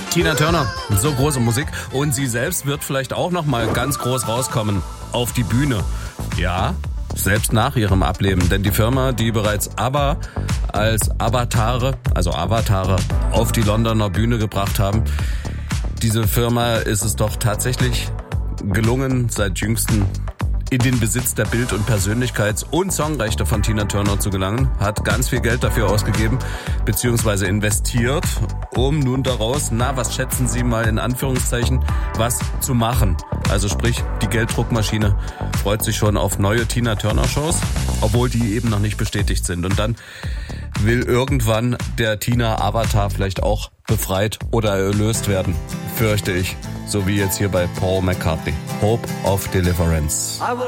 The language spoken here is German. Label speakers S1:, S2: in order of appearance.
S1: Tina Turner, so große Musik. Und sie selbst wird vielleicht auch noch mal ganz groß rauskommen auf die Bühne. Ja, selbst nach ihrem Ableben. Denn die Firma, die bereits ABBA als Avatare auf die Londoner Bühne gebracht haben, diese Firma ist es doch tatsächlich gelungen, seit jüngsten in den Besitz der Bild- und Persönlichkeits- und Songrechte von Tina Turner zu gelangen, hat ganz viel Geld dafür ausgegeben bzw. investiert, um nun daraus, was schätzen Sie mal in Anführungszeichen, was zu machen. Also sprich, die Gelddruckmaschine freut sich schon auf neue Tina Turner Shows, obwohl die eben noch nicht bestätigt sind. Und dann will irgendwann der Tina-Avatar vielleicht auch befreit oder erlöst werden, fürchte ich. So wie jetzt hier bei Paul McCartney. Hope of Deliverance.